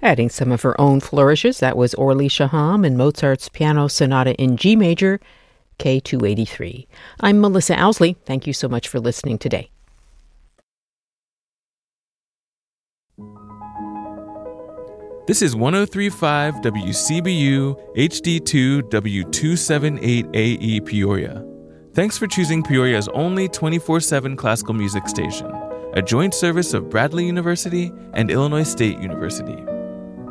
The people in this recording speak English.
Adding some of her own flourishes, that was Orly Shaham and Mozart's Piano Sonata in G Major, K283. I'm Melissa Owsley. Thank you so much for listening today. This is 103.5 WCBU HD2 W278AE Peoria. Thanks for choosing Peoria's only 24/7 classical music station, a joint service of Bradley University and Illinois State University.